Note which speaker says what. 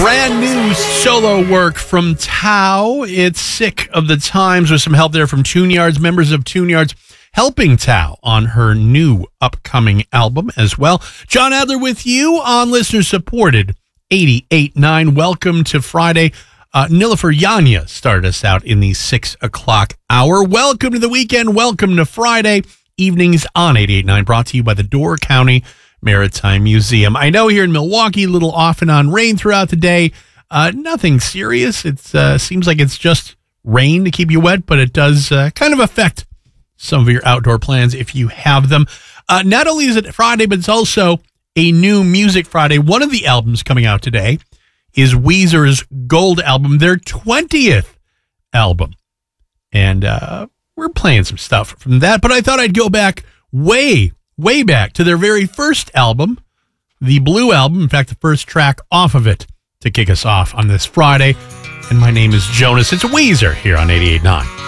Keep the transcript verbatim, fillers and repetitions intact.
Speaker 1: Brand new solo work from Tao. It's Sick of the Times with some help there from Tune Yards, members of Tune Yards helping Tao on her new upcoming album as well. John Adler with you on listener-supported eighty-eight point nine. Welcome to Friday. Uh, Nilofer Yanya started us out in the six o'clock hour. Welcome to the weekend. Welcome to Friday evenings on eighty-eight point nine, brought to you by the Door County Maritime Museum. I know here in Milwaukee, a little off and on rain throughout the day. Uh, nothing serious. It uh, seems like it's just rain to keep you wet, but it does uh, kind of affect some of your outdoor plans if you have them. Uh, not only is it Friday, but it's also a new Music Friday. One of the albums coming out today is Weezer's Gold album, their twentieth album. And uh, we're playing some stuff from that, but I thought I'd go back way, way back to their very first album, the Blue Album. In fact, the first track off of it to kick us off on this Friday. And my name is Jonas. It's Weezer here on eighty-eight point nine.